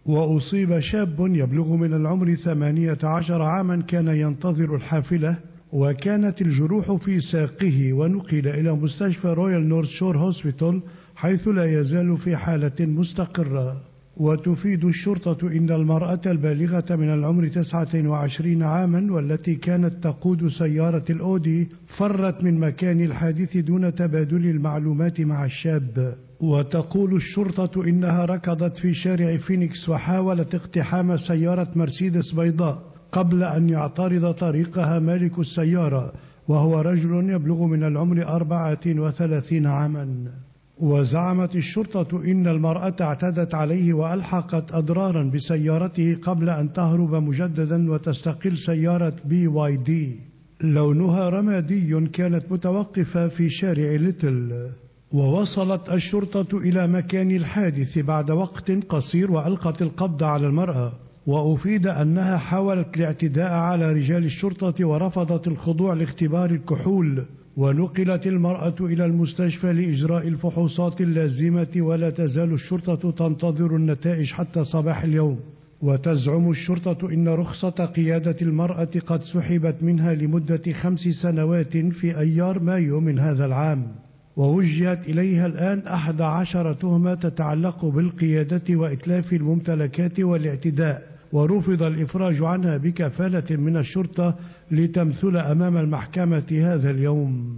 وأصيب شاب يبلغ من العمر 18 عاما كان ينتظر الحافلة، وكانت الجروح في ساقه، ونقل إلى مستشفى رويال نورث شور هوسبيتال حيث لا يزال في حالة مستقرة. وتفيد الشرطة إن المرأة البالغة من العمر 29 عاما والتي كانت تقود سيارة الأودي فرت من مكان الحادث دون تبادل المعلومات مع الشاب. وتقول الشرطة إنها ركضت في شارع فينيكس وحاولت اقتحام سيارة مرسيدس بيضاء قبل أن يعترض طريقها مالك السيارة، وهو رجل يبلغ من العمر 34 عاما. وزعمت الشرطة إن المرأة اعتدت عليه وألحقت أضرارا بسيارته قبل أن تهرب مجددا وتستقل سيارة BYD لونها رمادي كانت متوقفة في شارع ليتل. ووصلت الشرطة إلى مكان الحادث بعد وقت قصير وألقت القبض على المرأة، وأفيد أنها حاولت الاعتداء على رجال الشرطة ورفضت الخضوع لاختبار الكحول. ونقلت المرأة إلى المستشفى لإجراء الفحوصات اللازمة، ولا تزال الشرطة تنتظر النتائج حتى صباح اليوم. وتزعم الشرطة إن رخصة قيادة المرأة قد سحبت منها لمدة 5 سنوات في أيار مايو من هذا العام، ووجهت إليها الآن 11 تهمة تتعلق بالقيادة وإتلاف الممتلكات والاعتداء، ورفض الإفراج عنها بكفالة من الشرطة لتمثل أمام المحكمة هذا اليوم.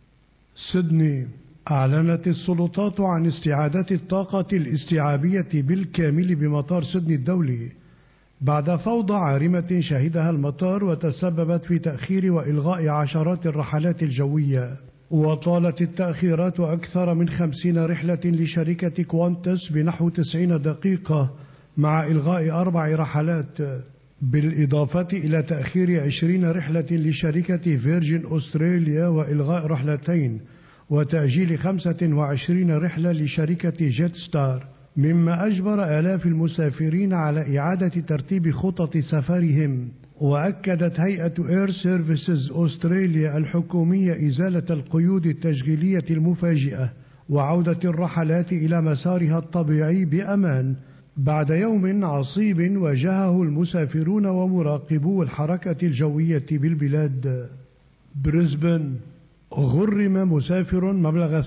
سيدني. أعلنت السلطات عن استعادة الطاقة الاستيعابية بالكامل بمطار سيدني الدولي بعد فوضى عارمة شهدها المطار وتسببت في تأخير وإلغاء عشرات الرحلات الجوية. وطالت التأخيرات أكثر من 50 رحلة لشركة كوانتس بنحو 90 دقيقة مع إلغاء 4 رحلات، بالإضافة إلى تأخير 20 رحلة لشركة فيرجن أستراليا وإلغاء رحلتين، وتأجيل 25 رحلة لشركة جيت ستار، مما أجبر آلاف المسافرين على إعادة ترتيب خطط سفرهم. وأكدت هيئة إير سيرفيسز أستراليا الحكومية إزالة القيود التشغيلية المفاجئة وعودة الرحلات إلى مسارها الطبيعي بأمان بعد يوم عصيب واجهه المسافرون ومراقبو الحركة الجوية بالبلاد. بريسبن. غرم مسافر مبلغ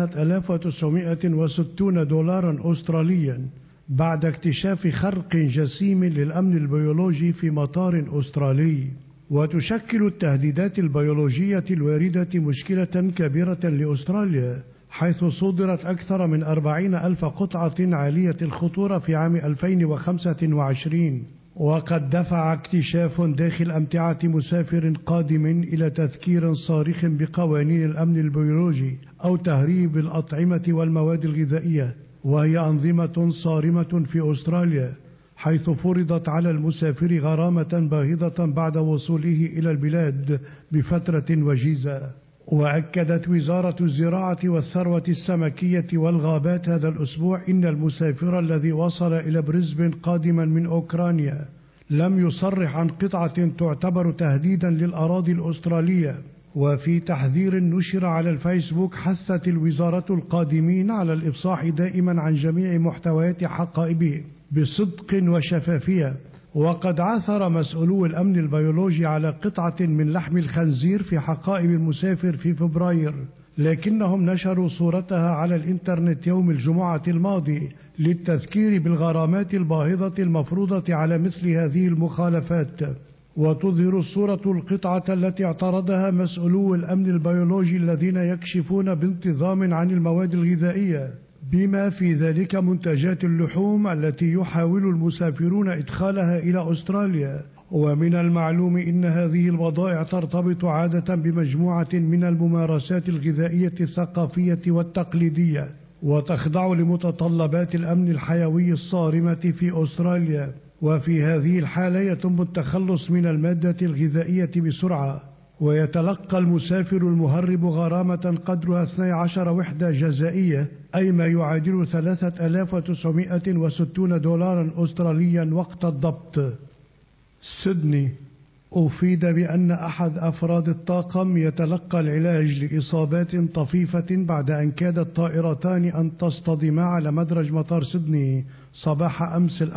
$3960 أستراليا بعد اكتشاف خرق جسيم للأمن البيولوجي في مطار أسترالي. وتشكل التهديدات البيولوجية الواردة مشكلة كبيرة لأستراليا، حيث صدرت أكثر من 40,000 قطعة عالية الخطورة في عام 2025. وقد دفع اكتشاف داخل أمتعة مسافر قادم إلى تذكير صارخ بقوانين الأمن البيولوجي أو تهريب الأطعمة والمواد الغذائية، وهي أنظمة صارمة في أستراليا، حيث فرضت على المسافر غرامة باهظة بعد وصوله إلى البلاد بفترة وجيزة. وأكدت وزارة الزراعة والثروة السمكية والغابات هذا الأسبوع إن المسافر الذي وصل إلى بريسبن قادما من أوكرانيا لم يصرح عن قطعة تعتبر تهديدا للأراضي الأسترالية. وفي تحذير نشر على الفيسبوك حثت الوزارة القادمين على الإفصاح دائما عن جميع محتويات حقائبهم بصدق وشفافية. وقد عثر مسؤولو الأمن البيولوجي على قطعة من لحم الخنزير في حقائب المسافر في فبراير، لكنهم نشروا صورتها على الإنترنت يوم الجمعة الماضي للتذكير بالغرامات الباهظة المفروضة على مثل هذه المخالفات. وتظهر الصورة القطعة التي اعترضها مسؤولو الأمن البيولوجي الذين يكشفون بانتظام عن المواد الغذائية، بما في ذلك منتجات اللحوم التي يحاول المسافرون إدخالها إلى أستراليا. ومن المعلوم إن هذه البضائع ترتبط عادة بمجموعة من الممارسات الغذائية الثقافية والتقليدية، وتخضع لمتطلبات الأمن الحيوي الصارمة في أستراليا. وفي هذه الحالة يتم التخلص من المادة الغذائية بسرعة، ويتلقى المسافر المهرب غرامة قدرها 12 وحدة جزائية، أي ما يعادل $3960 أستراليا وقت الضبط. سيدني. أفيد بأن أحد أفراد الطاقم يتلقى العلاج لإصابات طفيفة بعد أن كادت طائرتان أن تصطدما على مدرج مطار سيدني صباح أمس